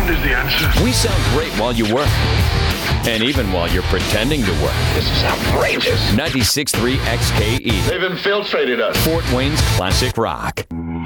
sound is the answer. We sound great while you work. And even while you're pretending to work. This is outrageous. 96.3 XKE. They've infiltrated us. Fort Wayne's classic rock.